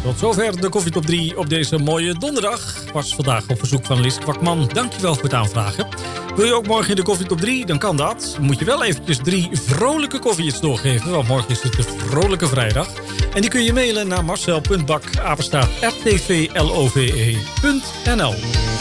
Tot zover de Koffie Top 3 op deze mooie donderdag. Was vandaag op verzoek van Lis Kwakman. Dankjewel voor het aanvragen. Wil je ook morgen in de Koffie Top 3? Dan kan dat. Dan moet je wel eventjes 3 vrolijke koffietjes doorgeven. Want morgen is het de Vrolijke Vrijdag. En die kun je mailen naar marcel.bak@rtvlove.nl.